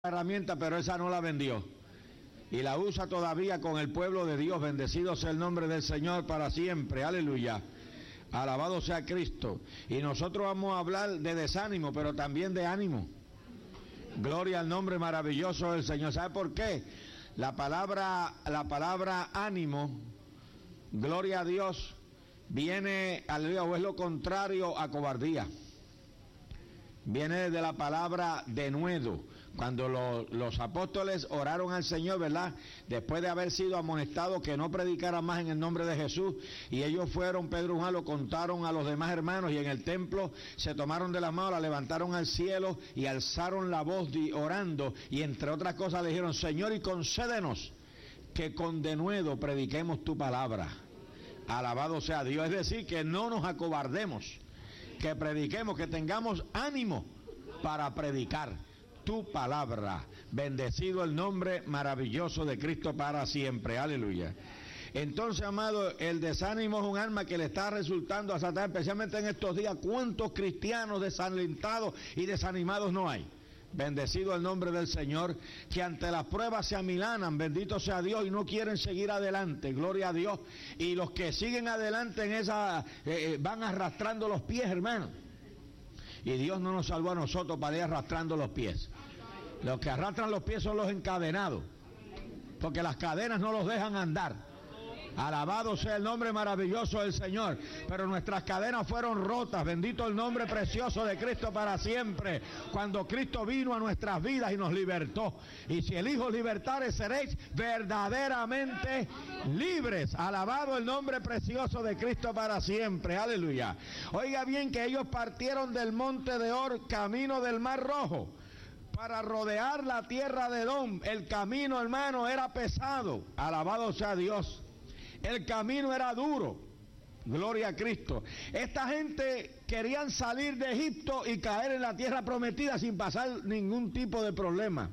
herramienta, pero esa no la vendió y la usa todavía con el pueblo de Dios. Bendecido sea el nombre del Señor para siempre, aleluya, alabado sea Cristo. Y nosotros vamos a hablar de desánimo, pero también de ánimo. Gloria al nombre maravilloso del Señor. ¿Sabe por qué? La palabra ánimo, gloria a Dios, viene, aleluya, o es lo contrario a cobardía. Viene de la palabra denuedo. Cuando los apóstoles oraron al Señor, ¿verdad? Después de haber sido amonestados que no predicaran más en el nombre de Jesús, y ellos fueron, Pedro y Juan lo contaron a los demás hermanos, y en el templo se tomaron de las manos, la levantaron al cielo y alzaron la voz orando, y entre otras cosas le dijeron: Señor, y concédenos que con denuedo prediquemos tu palabra. Alabado sea Dios. Es decir, que no nos acobardemos, que prediquemos, que tengamos ánimo para predicar tu palabra. Bendecido el nombre maravilloso de Cristo para siempre, aleluya. Entonces, amado, el desánimo es un arma que le está resultando a Satanás, especialmente en estos días. ¿Cuántos cristianos desalentados y desanimados no hay? Bendecido el nombre del Señor, que ante las pruebas se amilanan, bendito sea Dios, y no quieren seguir adelante, gloria a Dios. Y los que siguen adelante en esa van arrastrando los pies, hermano. Y Dios no nos salvó a nosotros para ir arrastrando los pies. Los que arrastran los pies son los encadenados, porque las cadenas no los dejan andar. Alabado sea el nombre maravilloso del Señor. Pero nuestras cadenas fueron rotas. Bendito el nombre precioso de Cristo para siempre, cuando Cristo vino a nuestras vidas y nos libertó. Y si el Hijo libertare, seréis verdaderamente libres. Alabado el nombre precioso de Cristo para siempre, aleluya. Oiga bien, que ellos partieron del monte de Or, camino del Mar Rojo, para rodear la tierra de Edom. El camino, hermano, era pesado. Alabado sea Dios. El camino era duro. Gloria a Cristo. Esta gente querían salir de Egipto y caer en la tierra prometida sin pasar ningún tipo de problema.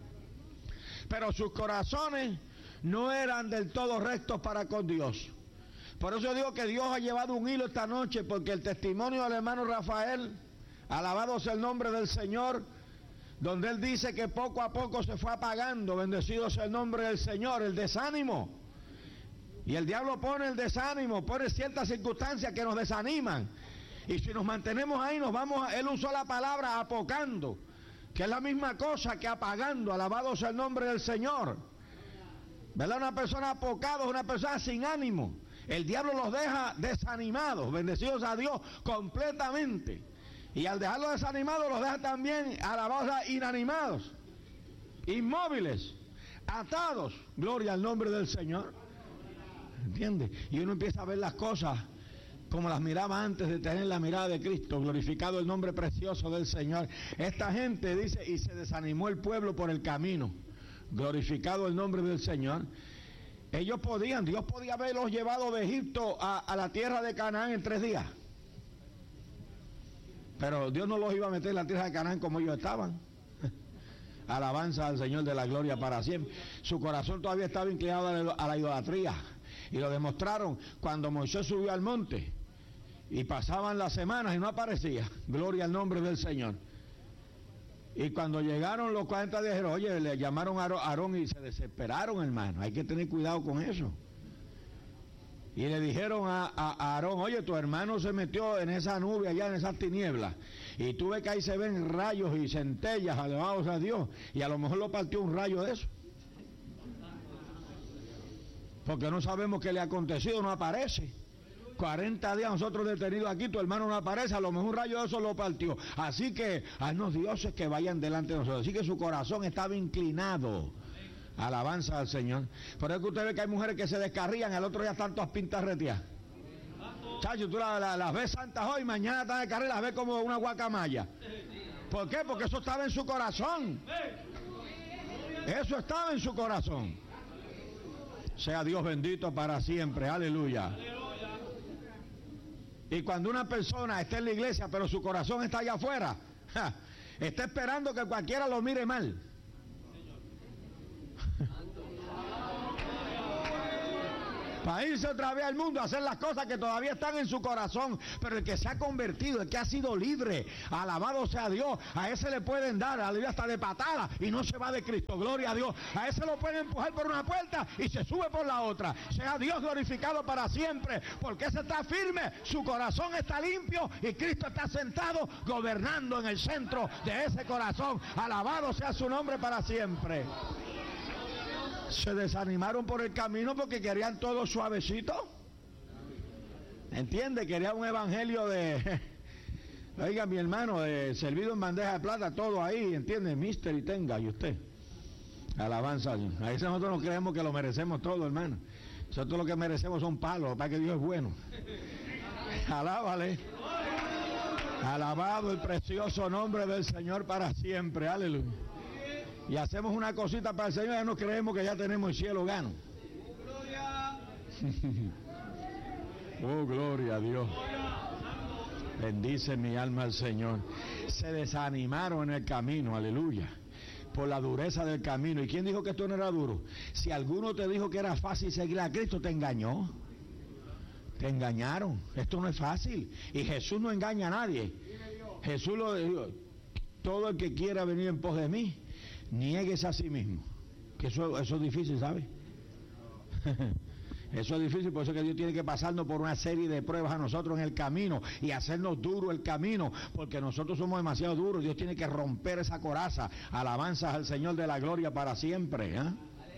Pero sus corazones no eran del todo rectos para con Dios. Por eso digo que Dios ha llevado un hilo esta noche, porque el testimonio del hermano Rafael, alabado sea el nombre del Señor, donde él dice que poco a poco se fue apagando, bendecido sea el nombre del Señor, el desánimo. Y el diablo pone el desánimo, pone ciertas circunstancias que nos desaniman. Y si nos mantenemos ahí, nos vamos, él usó la palabra apocando, que es la misma cosa que apagando. Alabado sea el nombre del Señor. ¿Verdad? Una persona apocada es una persona sin ánimo. El diablo los deja desanimados, bendecidos a Dios, completamente. Y al dejarlos desanimados, los deja también, alabados, inanimados, inmóviles, atados. Gloria al nombre del Señor. ¿Entiende? Y uno empieza a ver las cosas como las miraba antes de tener la mirada de Cristo. Glorificado el nombre precioso del Señor. Esta gente dice: y se desanimó el pueblo por el camino. Glorificado el nombre del Señor. Ellos podían, Dios podía haberlos llevado de Egipto a la tierra de Canaán en 3 días. Pero Dios no los iba a meter en la tierra de Canaán como ellos estaban. Alabanza al Señor de la gloria para siempre. Su corazón todavía estaba inclinado a la idolatría. Y lo demostraron cuando Moisés subió al monte y pasaban las semanas y no aparecía. Gloria al nombre del Señor. Y cuando llegaron los 40 días, dijeron: oye, le llamaron a Aarón y se desesperaron, hermano. Hay que tener cuidado con eso. Y le dijeron a Aarón: oye, tu hermano se metió en esa nube allá, en esas tinieblas, y tú ves que ahí se ven rayos y centellas, alabados a Dios, y a lo mejor lo partió un rayo de eso. Porque no sabemos qué le ha acontecido, no aparece. 40 días nosotros detenidos aquí, tu hermano no aparece, a lo mejor un rayo de eso lo partió. Así que haznos dioses que vayan delante de nosotros. Así que su corazón estaba inclinado. Alabanza al Señor. Por eso que usted ve que hay mujeres que se descarrían, al otro día están todas pintas reteadas. Chacho, tú las ves santas hoy, mañana están de carrera, las ves como una guacamaya. ¿Por qué? Porque eso estaba en su corazón. Eso estaba en su corazón. Sea Dios bendito para siempre, aleluya. Y cuando una persona está en la iglesia, pero su corazón está allá afuera, está esperando que cualquiera lo mire mal. para irse otra vez al mundo a hacer las cosas que todavía están en su corazón. Pero el que se ha convertido, el que ha sido libre, alabado sea Dios, a ese le pueden dar, aleluya, hasta de patada y no se va de Cristo, gloria a Dios. A ese lo pueden empujar por una puerta y se sube por la otra. Sea Dios glorificado para siempre, porque ese está firme, su corazón está limpio y Cristo está sentado gobernando en el centro de ese corazón. Alabado sea su nombre para siempre. Se desanimaron por el camino porque querían todo suavecito. ¿Entiende? Querían un evangelio de, oiga mi hermano, de servido en bandeja de plata, todo ahí, ¿entiende? Mister y tenga, y usted. Alabanza a Dios. A veces nosotros no creemos que lo merecemos todo, hermano. Nosotros lo que merecemos son palos, para que Dios es bueno. Alábale. Alabado el precioso nombre del Señor para siempre, aleluya. Y hacemos una cosita para el Señor, ya no creemos que ya tenemos el cielo gano. Oh, gloria a Dios. Bendice mi alma al Señor. Se desanimaron en el camino, aleluya, por la dureza del camino. ¿Y quién dijo que esto no era duro? Si alguno te dijo que era fácil seguir a Cristo, te engañó. Te engañaron. Esto no es fácil. Y Jesús no engaña a nadie. Jesús lo dijo: todo el que quiera venir en pos de mí, niéguese a sí mismo. Que eso es difícil, ¿sabe? Eso es difícil, por eso que Dios tiene que pasarnos por una serie de pruebas a nosotros en el camino y hacernos duro el camino, porque nosotros somos demasiado duros. Dios tiene que romper esa coraza. Alabanzas al Señor de la gloria para siempre, ¿eh?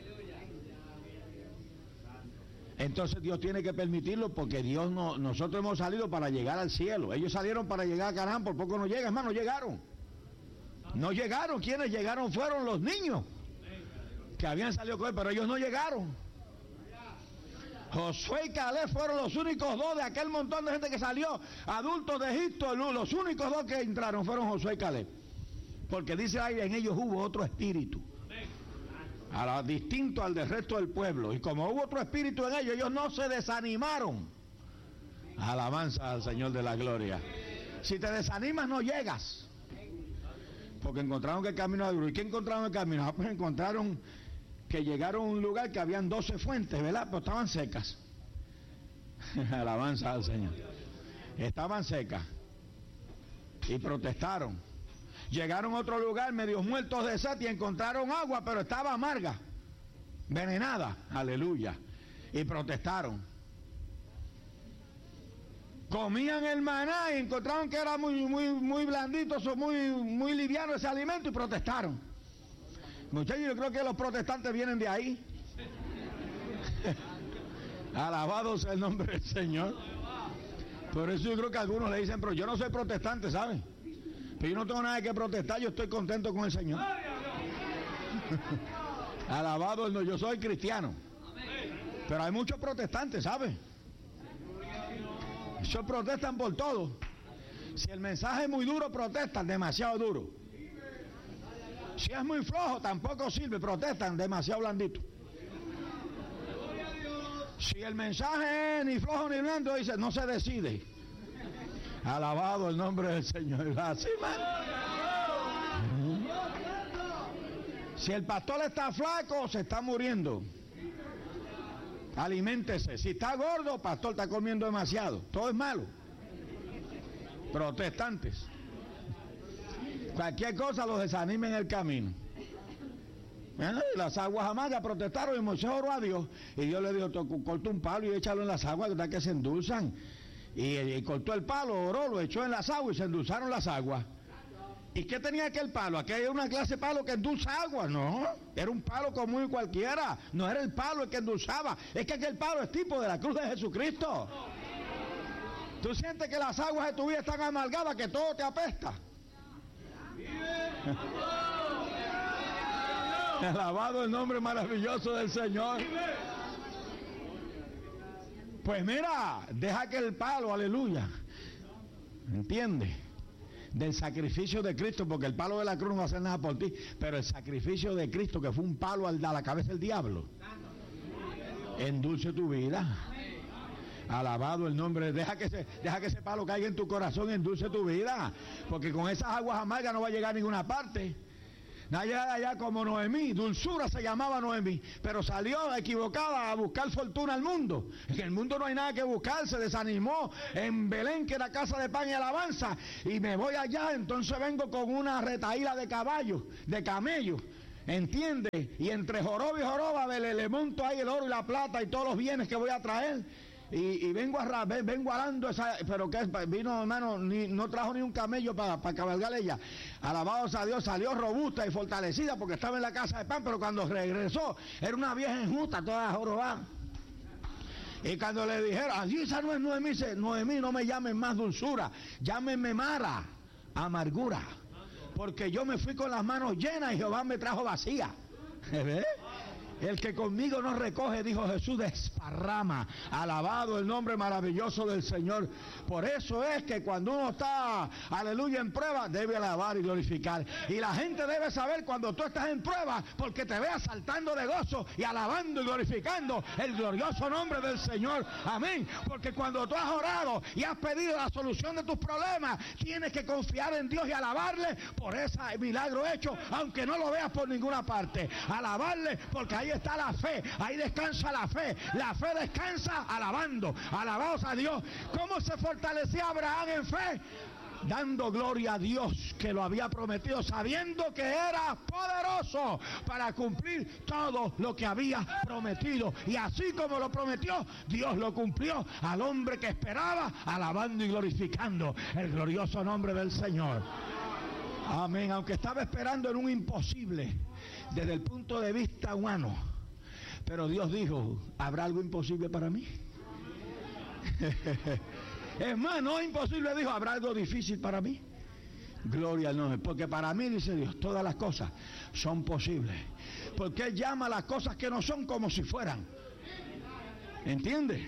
Entonces Dios tiene que permitirlo, porque Dios no, nosotros hemos salido para llegar al cielo. Ellos salieron para llegar a Canaán, por poco no llegan, hermano, no llegaron. No llegaron. Quienes llegaron fueron los niños que habían salido con él, pero ellos no llegaron. Josué y Caleb fueron los únicos dos de aquel montón de gente que salió, adultos de Egipto. Los únicos dos que entraron fueron Josué y Caleb, porque dice ahí, en ellos hubo otro espíritu, distinto al del resto del pueblo. Y como hubo otro espíritu en ellos, ellos no se desanimaron. Alabanza al Señor de la gloria. Si te desanimas, no llegas, porque encontraron que el camino era duro. ¿Y qué encontraron en el camino? Pues encontraron que llegaron a un lugar que habían 12 fuentes, ¿verdad? Pero estaban secas. Alabanza al Señor. Estaban secas y protestaron. Llegaron a otro lugar medios muertos de sed y encontraron agua, pero estaba amarga, venenada. Aleluya. Y protestaron. Comían el maná y encontraron que era muy blandito, muy liviano ese alimento, y protestaron. Muchachos, yo creo que los protestantes vienen de ahí. Alabado sea el nombre del Señor. Por eso yo creo que algunos le dicen: pero yo no soy protestante, ¿saben? Pero yo no tengo nada que protestar, yo estoy contento con el Señor. Alabado el no, yo soy cristiano. Pero hay muchos protestantes, ¿saben? Ellos protestan por todo. Si el mensaje es muy duro, protestan demasiado duro. Si es muy flojo, tampoco sirve, protestan demasiado blandito. Si el mensaje es ni flojo ni blando, dice, no se decide. Alabado el nombre del Señor. Así, si el pastor está flaco, se está muriendo. Aliméntese. Si está gordo, pastor, está comiendo demasiado. Todo es malo. Protestantes. Cualquier cosa los desanima en el camino. Y las aguas amargas protestaron, y Moisés oró a Dios, y Dios le dijo: corta un palo y échalo en las aguas, que se endulzan. Y cortó el palo, oró, lo echó en las aguas y se endulzaron las aguas. ¿Y qué tenía aquel palo? ¿Aquel era una clase de palo que endulza agua? No, era un palo común y cualquiera. No era el palo el que endulzaba, es que aquel palo es tipo de la cruz de Jesucristo. Tú sientes que las aguas de tu vida están amargadas, que todo te apesta. Alabado el nombre maravilloso del Señor. Pues mira, deja que el palo, aleluya, ¿entiendes? Del sacrificio de Cristo, porque el palo de la cruz no va a hacer nada por ti, pero el sacrificio de Cristo, que fue un palo a la cabeza del diablo, endulce tu vida. Alabado el nombre. Deja que ese palo caiga en tu corazón y endulce tu vida, porque con esas aguas amargas no va a llegar a ninguna parte. allá como Noemí. Dulzura se llamaba Noemí, pero salió equivocada a buscar fortuna al mundo. En el mundo no hay nada que buscar. Se desanimó en Belén, que era casa de pan y alabanza, y me voy allá. Entonces vengo con una retaíla de caballos, de camellos, ¿entiende? Y entre joroba y joroba le monto ahí el oro y la plata y todos los bienes que voy a traer. Y vengo arando esa, pero que vino, hermano, no trajo ni un camello para cabalgar ella. Alabado sea Dios, salió robusta y fortalecida porque estaba en la casa de pan, pero cuando regresó era una vieja enjuta, toda jorobada. Y cuando le dijeron, allí esa no es Noemí, dice, Noemí, no me llamen más Dulzura, llámenme Mara, amargura, porque yo me fui con las manos llenas y Jehová me trajo vacía. ¿Ves? El que conmigo no recoge, dijo Jesús, desparrama. Alabado el nombre maravilloso del Señor. Por eso es que cuando uno está, aleluya, en prueba, debe alabar y glorificar. Y la gente debe saber cuando tú estás en prueba, porque te veas saltando de gozo y alabando y glorificando el glorioso nombre del Señor. Amén. Porque cuando tú has orado y has pedido la solución de tus problemas, tienes que confiar en Dios y alabarle por ese milagro hecho, aunque no lo veas por ninguna parte. Alabarle porque ahí está la fe, ahí descansa la fe. La fe descansa alabando. Alabados a Dios. ¿Cómo se fortalecía Abraham en fe? Dando gloria a Dios que lo había prometido, sabiendo que era poderoso para cumplir todo lo que había prometido. Y así como lo prometió, Dios lo cumplió al hombre que esperaba, alabando y glorificando el glorioso nombre del Señor. Amén. Aunque estaba esperando en un imposible desde el punto de vista humano, pero Dios dijo, ¿habrá algo imposible para mí? Es más, no imposible, dijo, ¿habrá algo difícil para mí? Gloria al nombre, porque para mí, dice Dios, todas las cosas son posibles, porque Él llama a las cosas que no son como si fueran. ¿Entiende?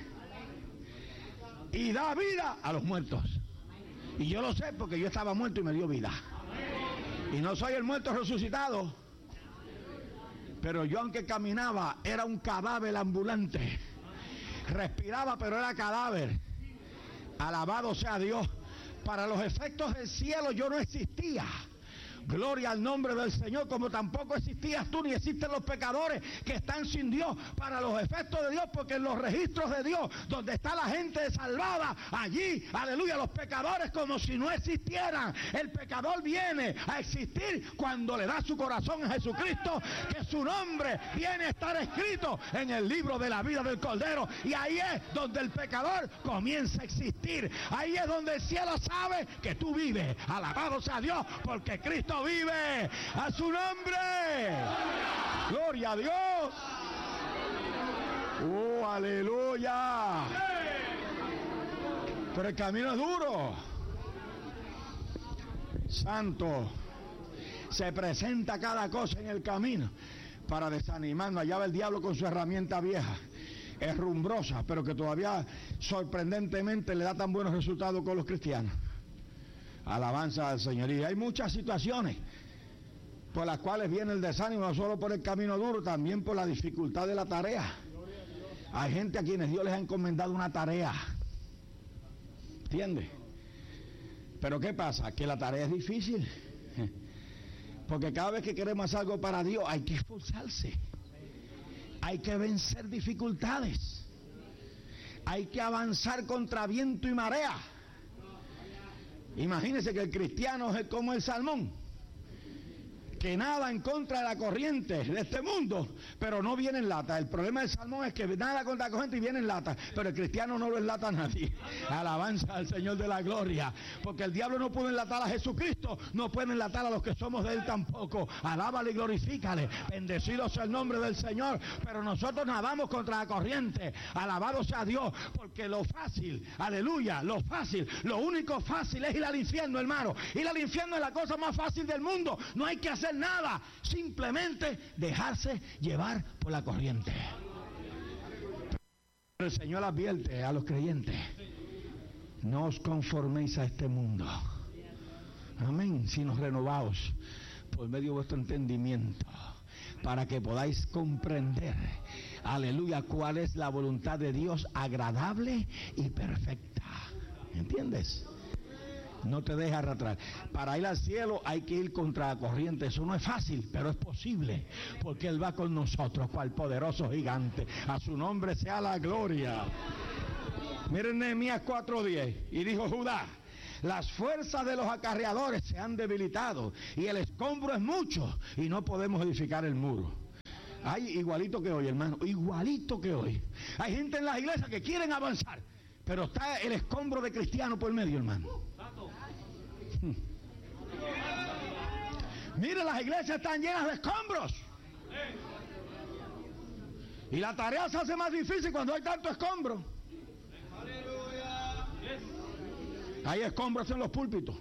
Y da vida a los muertos. Y yo lo sé porque yo estaba muerto y me dio vida. Y no soy el muerto resucitado, pero yo, aunque caminaba, era un cadáver ambulante. Respiraba, pero era cadáver. Alabado sea Dios. Para los efectos del cielo yo no existía. Gloria al nombre del Señor, como tampoco existías tú ni existen los pecadores que están sin Dios para los efectos de Dios, porque en los registros de Dios, donde está la gente salvada, allí, aleluya, los pecadores como si no existieran. El pecador viene a existir cuando le da su corazón a Jesucristo, que su nombre viene a estar escrito en el libro de la vida del Cordero, y ahí es donde el pecador comienza a existir. Ahí es donde el cielo sabe que tú vives. Alabado sea Dios, porque Cristo vive. A su nombre. Gloria a Dios. Oh, aleluya. Pero el camino es duro. Santo. Se presenta cada cosa en el camino para desanimarnos. Allá va el diablo con su herramienta vieja, herrumbrosa, pero que todavía sorprendentemente le da tan buenos resultados con los cristianos. Alabanza al Señor. Y hay muchas situaciones por las cuales viene el desánimo, no solo por el camino duro, también por la dificultad de la tarea. Hay gente a quienes Dios les ha encomendado una tarea, ¿entiendes? Pero ¿qué pasa? Que la tarea es difícil, porque cada vez que queremos hacer algo para Dios hay que esforzarse, hay que vencer dificultades, hay que avanzar contra viento y marea. Imagínense que el cristiano es como el salmón, que nada en contra de la corriente de este mundo, pero no viene en lata. El problema del salmón es que nada contra la corriente y viene en lata, pero el cristiano no lo enlata a nadie. Alabanza al Señor de la gloria, porque el diablo no puede enlatar a Jesucristo, no puede enlatar a los que somos de Él tampoco. Alábale y glorifícale, bendecido sea el nombre del Señor, pero nosotros nadamos contra la corriente. Alabado sea Dios, porque lo fácil, aleluya, lo fácil, lo único fácil es ir al infierno, hermano. Ir al infierno es la cosa más fácil del mundo, no hay que hacer nada, simplemente dejarse llevar por la corriente. El Señor advierte a los creyentes: no os conforméis a este mundo, amén, sino renovaos por medio de vuestro entendimiento, para que podáis comprender, aleluya, cuál es la voluntad de Dios, agradable y perfecta. ¿Entiendes? No te dejes arrastrar. Para ir al cielo hay que ir contra la corriente. Eso no es fácil, pero es posible, porque Él va con nosotros, cual poderoso gigante. A su nombre sea la gloria. Miren Nehemías 4:10. Y dijo Judá: las fuerzas de los acarreadores se han debilitado y el escombro es mucho y no podemos edificar el muro. Ay, igualito que hoy, hermano, igualito que hoy. Hay gente en las iglesias que quieren avanzar, pero está el escombro de cristiano por medio, hermano. Mire, las iglesias están llenas de escombros. Y la tarea se hace más difícil cuando hay tanto escombro. Hay escombros en los púlpitos.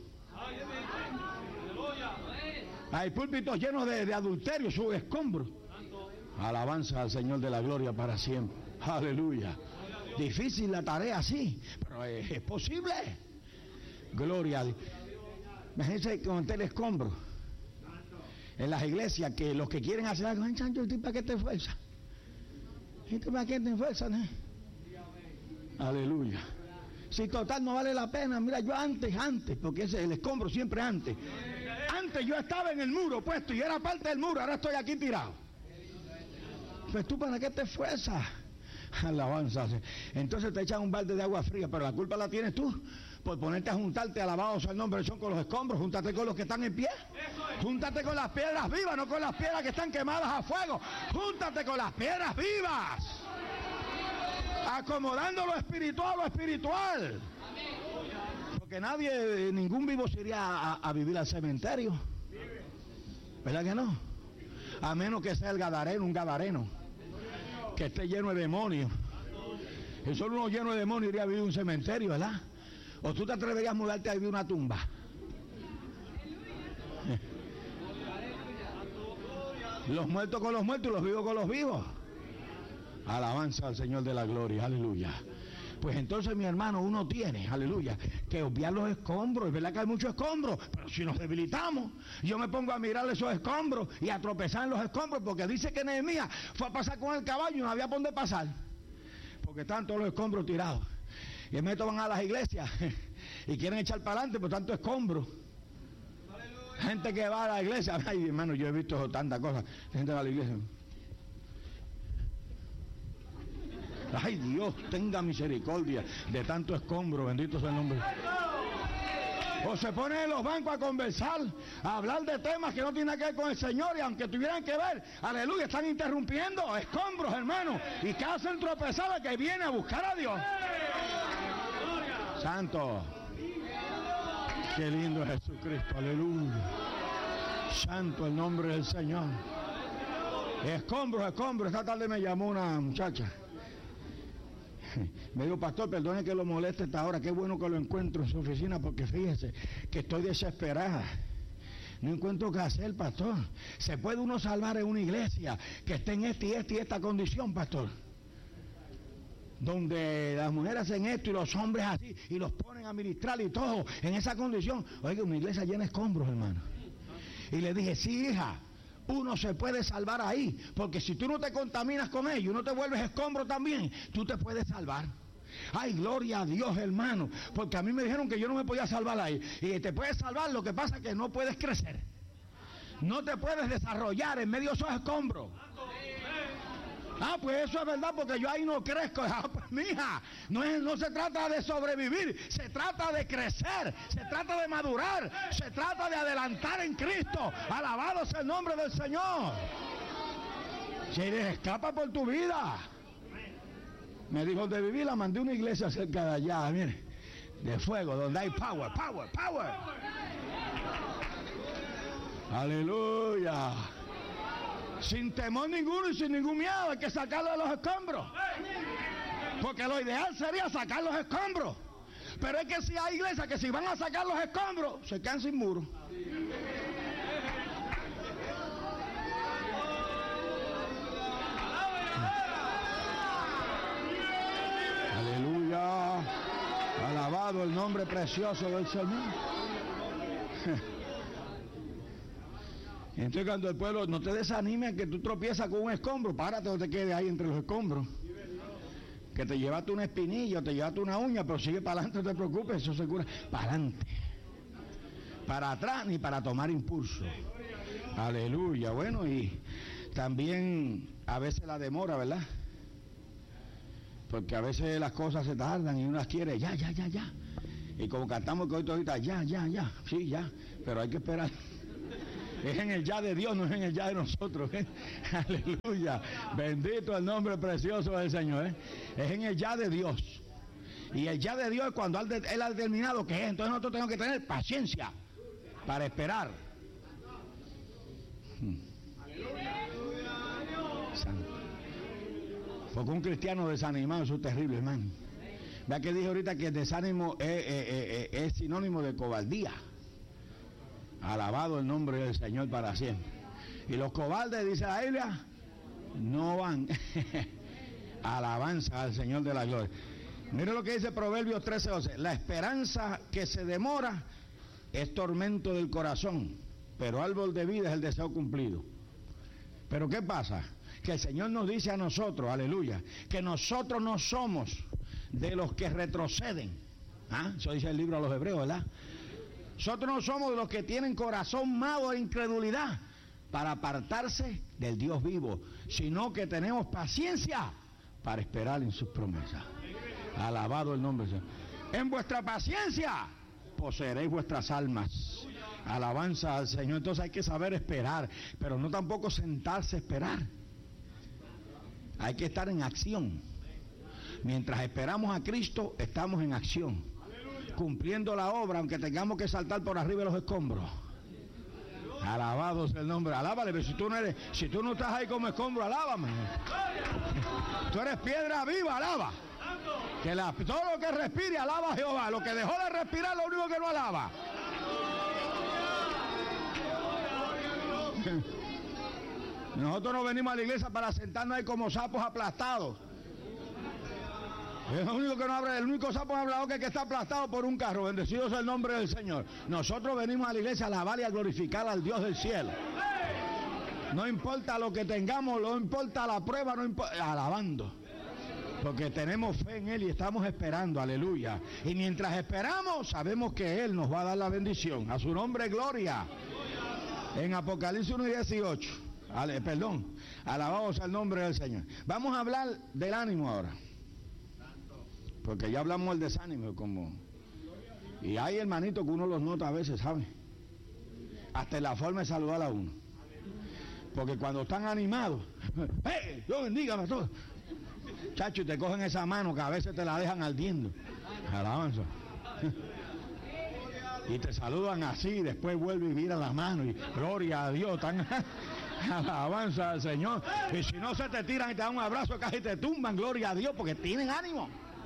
Hay púlpitos llenos de adulterio, su escombro. Alabanza al Señor de la gloria para siempre. Aleluya. Difícil la tarea, sí, pero es posible. Gloria a Dios. Imagínense con el escombro en las iglesias, que los que quieren hacer algo, Chancho, ¿para qué te esfuerzas? ¿Para qué te esfuerzas? Aleluya. Si total no vale la pena. Mira, yo antes, porque es el escombro siempre antes. Antes yo estaba en el muro puesto y era parte del muro, ahora estoy aquí tirado. Pues tú, ¿para qué te esfuerzas? Alabanza. Entonces te echan un balde de agua fría, pero la culpa la tienes tú por ponerte a juntarte, alabados al nombre del Señor, con los escombros. Júntate con los que están en pie. Júntate con las piedras vivas, no con las piedras que están quemadas a fuego. Júntate con las piedras vivas, acomodando lo espiritual a lo espiritual. Porque nadie, ningún vivo se iría a vivir al cementerio, ¿verdad que no? A menos que sea el gadareno, un gadareno que esté lleno de demonios. Y solo uno lleno de demonios iría a vivir un cementerio, ¿verdad? ¿O tú te atreverías a mudarte a vivir una tumba? Los muertos con los muertos y los vivos con los vivos. Alabanza al Señor de la gloria, aleluya. Pues entonces, mi hermano, uno tiene, aleluya, que obviar los escombros. Es verdad que hay muchos escombros, pero si nos debilitamos, yo me pongo a mirar esos escombros y a tropezar en los escombros, porque dice que Nehemías fue a pasar con el caballo y no había por dónde pasar, porque están todos los escombros tirados. Y en esto van a las iglesias y quieren echar para adelante por tanto escombro. Gente que va a la iglesia, ay hermano, yo he visto tantas cosas. Gente va a la iglesia. Ay, Dios tenga misericordia de tanto escombro, bendito sea el nombre. O se ponen en los bancos a conversar, a hablar de temas que no tienen que ver con el Señor, y aunque tuvieran que ver, aleluya, están interrumpiendo escombros, hermano, y que hacen tropezar al que viene a buscar a Dios. Santo, qué lindo es Jesucristo, aleluya. Santo el nombre del Señor. Escombros, esta tarde me llamó una muchacha. Me dijo, pastor, perdone que lo moleste esta hora, qué bueno que lo encuentro en su oficina, porque fíjese que estoy desesperada. No encuentro qué hacer, pastor. ¿Se puede uno salvar en una iglesia que esté en esta condición, pastor? Donde las mujeres hacen esto y los hombres así, y los ponen a ministrar y todo, en esa condición. Oiga, una iglesia llena de escombros, hermano. Y le dije, sí, hija, uno se puede salvar ahí, porque si tú no te contaminas con ellos, no te vuelves escombro también, tú te puedes salvar. Ay, gloria a Dios, hermano, porque a mí me dijeron que yo no me podía salvar ahí. Y te puedes salvar, lo que pasa es que no puedes crecer, no te puedes desarrollar en medio de esos escombros. Ah, pues eso es verdad, porque yo ahí no crezco. Ah, pues mija, no se trata de sobrevivir, se trata de crecer, se trata de madurar, se trata de adelantar en Cristo. Alabado sea el nombre del Señor. Si escapa por tu vida. Me dijo, de vivir la mandé a una iglesia cerca de allá, mire, de fuego, donde hay power. Aleluya. Sin temor ninguno y sin ningún miedo, hay que sacarlo de los escombros. Porque lo ideal sería sacar los escombros. Pero es que si hay iglesias que si van a sacar los escombros, se quedan sin muro. Aleluya. Alabado el nombre precioso del Señor. Entonces cuando el pueblo, no te desanimes que tú tropiezas con un escombro, párate, no te quedes ahí entre los escombros. Que te llevaste una espinilla, te llevaste una uña, pero sigue para adelante, no te preocupes, eso se cura. Para adelante. para atrás ni para tomar impulso. Aleluya. Bueno, y también a veces la demora, ¿verdad? Porque a veces las cosas se tardan y uno las quiere ya. Y como cantamos que hoy ahorita, ya, sí, ya, pero hay que esperar. Es en el ya de Dios, no es en el ya de nosotros, ¿eh? Aleluya. Bendito el nombre precioso del Señor, ¿eh? Es en el ya de Dios. Y el ya de Dios es cuando Él ha determinado que es. Entonces nosotros tenemos que tener paciencia para esperar. Santo. Porque un cristiano desanimado, eso es terrible, hermano. Vea que dije ahorita que el desánimo es sinónimo de cobardía. Alabado el nombre del Señor para siempre. Y los cobardes, dice la Biblia, no van. Alabanza al Señor de la gloria. Mire lo que dice Proverbios 13:12. La esperanza que se demora es tormento del corazón, pero árbol de vida es el deseo cumplido. Pero ¿qué pasa? Que el Señor nos dice a nosotros, aleluya, que nosotros no somos de los que retroceden. Eso dice el libro a los Hebreos, ¿verdad? Nosotros no somos de los que tienen corazón malo de incredulidad para apartarse del Dios vivo, sino que tenemos paciencia para esperar en sus promesas. Alabado el nombre del Señor. En vuestra paciencia poseeréis vuestras almas. Alabanza al Señor. Entonces hay que saber esperar, pero no tampoco sentarse a esperar. Hay que estar en acción. Mientras esperamos a Cristo, estamos en acción, cumpliendo la obra, aunque tengamos que saltar por arriba de los escombros. Alabado sea el nombre. Alábale, pero si tú no estás ahí como escombro, alábame. Tú eres piedra viva, alaba. Que todo lo que respire, alaba a Jehová. Lo que dejó de respirar, lo único que no alaba. Nosotros no venimos a la iglesia para sentarnos ahí como sapos aplastados. Es lo único que no habla, el único sapo hablador que está aplastado por un carro. Bendecido sea el nombre del Señor. Nosotros venimos a la iglesia a alabar y a glorificar al Dios del cielo. No importa lo que tengamos, no importa la prueba, no importa, alabando. Porque tenemos fe en Él y estamos esperando, aleluya. Y mientras esperamos, sabemos que Él nos va a dar la bendición. A su nombre, gloria. En Apocalipsis 1:18. Alabamos al nombre del Señor. Vamos a hablar del ánimo ahora. Porque ya hablamos del desánimo, y hay hermanitos que uno los nota a veces, ¿sabe? Hasta en la forma de saludar a uno. Porque cuando están animados, ¡hey! Dios bendiga, pastor. Chacho, y te cogen esa mano que a veces te la dejan ardiendo. Alabanza. Y te saludan así, después vuelve y mira la mano y gloria a Dios. Alabanza al Señor. Y si no se te tiran y te dan un abrazo, casi te tumban, gloria a Dios, porque tienen ánimo.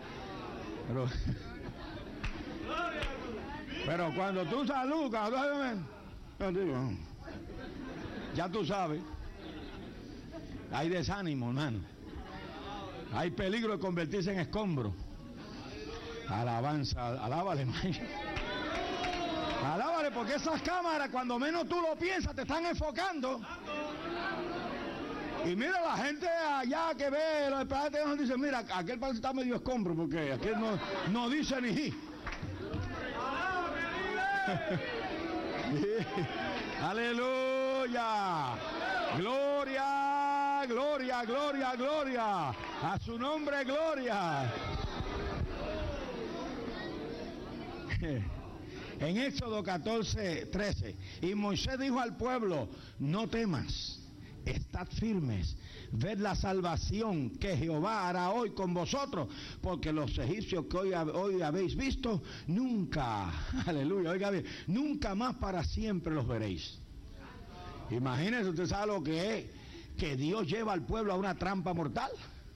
Pero cuando tú saludas, ya tú sabes, hay desánimo, hermano. Hay peligro de convertirse en escombro. Alabanza, alábale, hermano. Alábale, porque esas cámaras, cuando menos tú lo piensas, te están enfocando. Y mira la gente allá que ve los esperados, dice, mira, aquel parece está medio escombro, porque aquel no dice ni. Aleluya. Gloria, gloria, gloria, gloria. A su nombre, gloria. En Éxodo 14:13. Y Moisés dijo al pueblo, no temas. Estad firmes, ved la salvación que Jehová hará hoy con vosotros, porque los egipcios que hoy habéis visto, nunca, aleluya, oiga bien, nunca más para siempre los veréis. Imagínense, usted sabe lo que es, que Dios lleva al pueblo a una trampa mortal.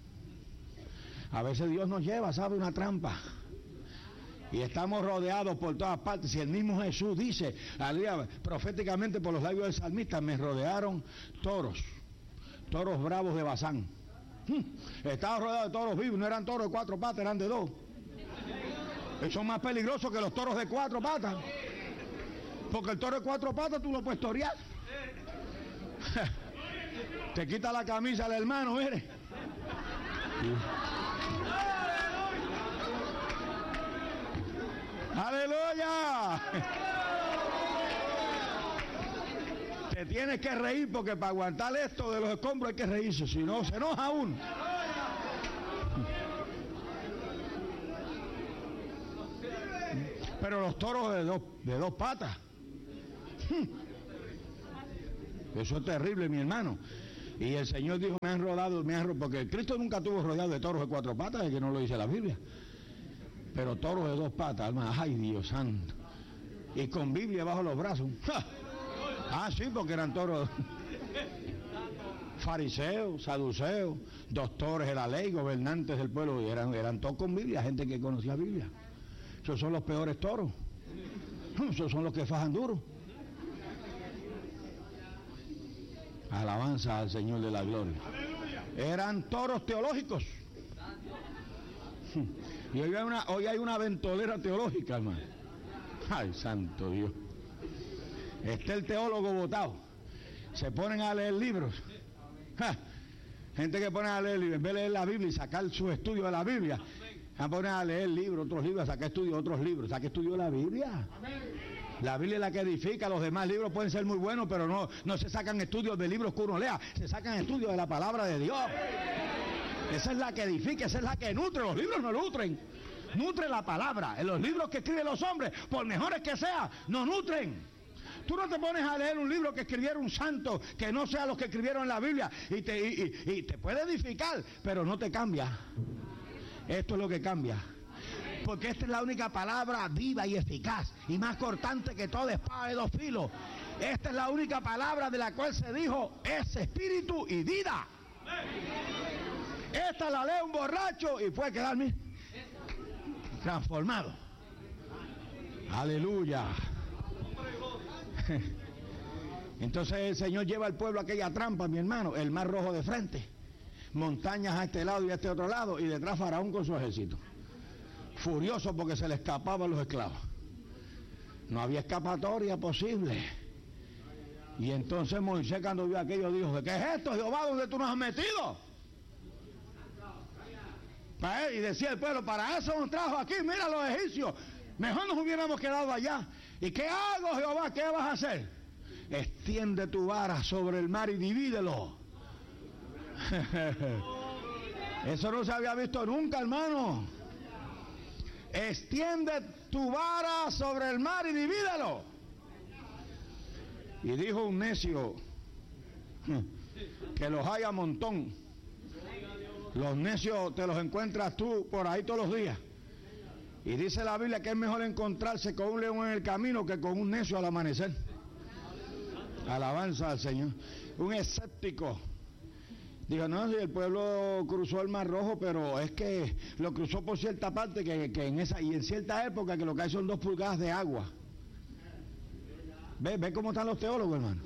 A veces Dios nos lleva, ¿sabe? Una trampa. Y estamos rodeados por todas partes. Y el mismo Jesús dice, proféticamente por los labios del salmista, me rodearon toros bravos de Basán. Estaba rodeado de toros vivos, no eran toros de 4 patas, eran de 2. Son más peligrosos que los toros de 4 patas. Porque el toro de 4 patas tú lo puedes torear. Te quita la camisa al hermano, mire. ¡Aleluya! tienes que reír porque para aguantar esto de los escombros hay que reírse, si no se enoja uno. Pero los toros de dos patas, eso es terrible, mi hermano. Y el Señor dijo, porque Cristo nunca tuvo rodeado de toros de cuatro patas, es que no lo dice la Biblia. Pero toros de dos patas, hermano, ay Dios santo. Y con Biblia bajo los brazos. ¡Ja! Ah, sí, porque eran toros fariseos, saduceos, doctores de la ley, gobernantes del pueblo, y eran todos con Biblia, gente que conocía Biblia. Esos son los peores toros. Esos son los que fajan duro. Alabanza al Señor de la gloria. Eran toros teológicos. Y hoy hay una ventolera teológica, hermano. Ay, santo Dios. Está el teólogo botado. Se ponen a leer libros. ¡Ja! Gente que pone a leer libros, en vez de leer la Biblia y sacar su estudio de la Biblia, se ponen a leer libros, otros libros, a sacar estudio de otros libros. ¿Saca estudio de la Biblia? La Biblia es la que edifica. Los demás libros pueden ser muy buenos, pero no se sacan estudios de libros que uno lea, se sacan estudios de la palabra de Dios. Esa es la que edifica, esa es la que nutre. Los libros no nutren. Nutre la palabra. En los libros que escriben los hombres, por mejores que sean, no nutren. Tú no te pones a leer un libro que escribiera un santo que no sea los que escribieron en la Biblia y te puede edificar, pero no te cambia. Esto es lo que cambia. Porque esta es la única palabra viva y eficaz y más cortante que toda espada de dos filos. Esta es la única palabra de la cual se dijo es espíritu y vida. Esta la lee un borracho y puede quedarme transformado. Aleluya. Entonces el Señor lleva al pueblo a aquella trampa, mi hermano, el mar rojo de frente, montañas a este lado y a este otro lado, y detrás Faraón con su ejército, furioso porque se le escapaban los esclavos. No había escapatoria posible. Y entonces Moisés, cuando vio aquello, dijo: ¿qué es esto, Jehová, donde tú nos has metido? Y decía el pueblo: para eso nos trajo aquí, mira los egipcios, mejor nos hubiéramos quedado allá. ¿Y qué hago, Jehová? ¿Qué vas a hacer? Extiende tu vara sobre el mar y divídelo. Eso no se había visto nunca, hermano. Extiende tu vara sobre el mar y divídelo. Y dijo un necio, que los hay a montón. Los necios te los encuentras tú por ahí todos los días. Y dice la Biblia que es mejor encontrarse con un león en el camino que con un necio al amanecer. Alabanza al Señor. Un escéptico dijo: no, si el pueblo cruzó el Mar Rojo, pero es que lo cruzó por cierta parte, que en cierta época que lo que hay son 2 pulgadas de agua. ¿Ve cómo están los teólogos, hermano?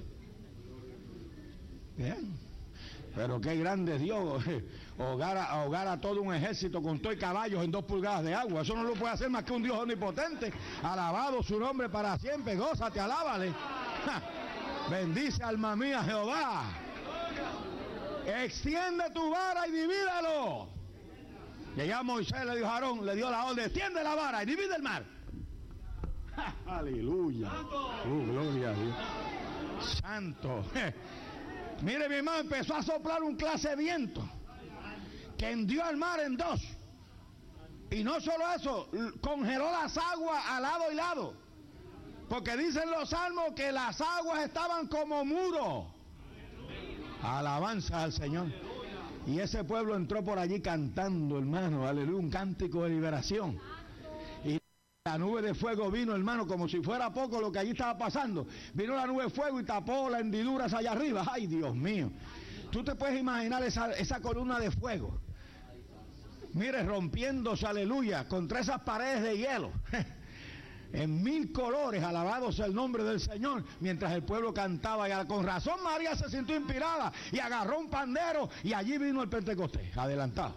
Bien. Pero qué grande es Dios, ahogar a todo un ejército con todo y caballos en 2 pulgadas de agua. Eso no lo puede hacer más que un Dios omnipotente. Alabado su nombre para siempre. Gózate, alábale. ¡Ja! Bendice, alma mía, Jehová. Extiende tu vara y divídelo. Y allá Moisés le dijo a Aarón, le dio la orden: extiende la vara y divide el mar. ¡Ja! Aleluya. Gloria a Dios. Santo. Mire, mi hermano, empezó a soplar un clase de viento que hendió el mar en 2. Y no solo eso, congeló las aguas a lado y lado. Porque dicen los salmos que las aguas estaban como muros. Alabanza al Señor. Y ese pueblo entró por allí cantando, hermano, aleluya, un cántico de liberación. Y la nube de fuego vino, hermano, como si fuera poco lo que allí estaba pasando. Vino la nube de fuego y tapó las hendiduras allá arriba. Ay, Dios mío. Tú te puedes imaginar esa columna de fuego. Mire, rompiéndose, aleluya, contra esas paredes de hielo. En 1000 colores, alabado sea el nombre del Señor, mientras el pueblo cantaba. Y con razón María se sintió inspirada y agarró un pandero y allí vino el Pentecostés, adelantado.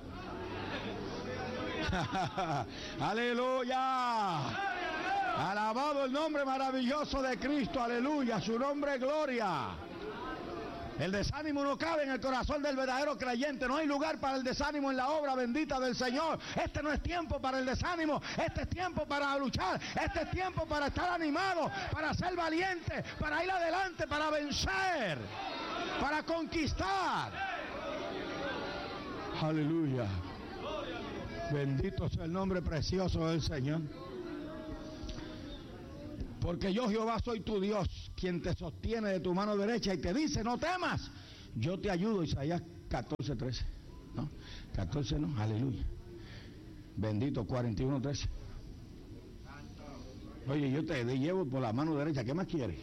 Aleluya. Alabado el nombre maravilloso de Cristo, aleluya, su nombre es gloria. El desánimo no cabe en el corazón del verdadero creyente. No hay lugar para el desánimo en la obra bendita del Señor. Este no es tiempo para el desánimo. Este es tiempo para luchar. Este es tiempo para estar animado, para ser valiente, para ir adelante, para vencer, para conquistar. Aleluya. Bendito sea el nombre precioso del Señor. Porque yo, Jehová, soy tu Dios, quien te sostiene de tu mano derecha y te dice, no temas, yo te ayudo. Isaías 14:13. ¿No? 14 no, aleluya. Bendito, 41:13. Oye, yo te llevo por la mano derecha, ¿qué más quieres?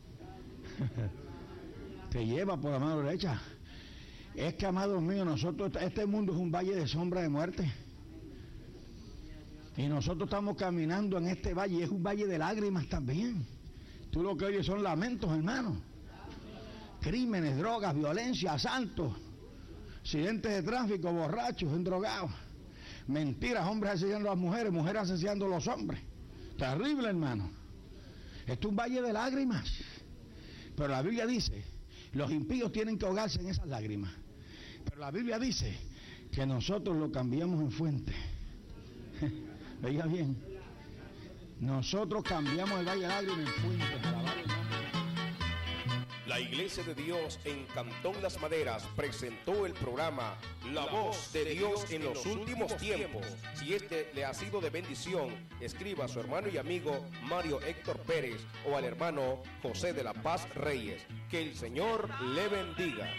Te lleva por la mano derecha. Es que, amados míos, nosotros, este mundo es un valle de sombra de muerte. Y nosotros estamos caminando en este valle, es un valle de lágrimas también. Tú lo que oyes son lamentos, hermano. Crímenes, drogas, violencia, asaltos, accidentes de tráfico, borrachos, endrogados. Mentiras, hombres asesinando a las mujeres, mujeres asesinando a los hombres. Terrible, hermano. Esto es un valle de lágrimas. Pero la Biblia dice, los impíos tienen que ahogarse en esas lágrimas. Pero la Biblia dice que nosotros lo cambiamos en fuente. Oiga bien, nosotros cambiamos el valle de lágrimas en fuente. La Iglesia de Dios en Cantón Las Maderas presentó el programa La Voz de Dios en los Últimos Tiempos. Si este le ha sido de bendición, escriba a su hermano y amigo Mario Héctor Pérez o al hermano José de la Paz Reyes. Que el Señor le bendiga.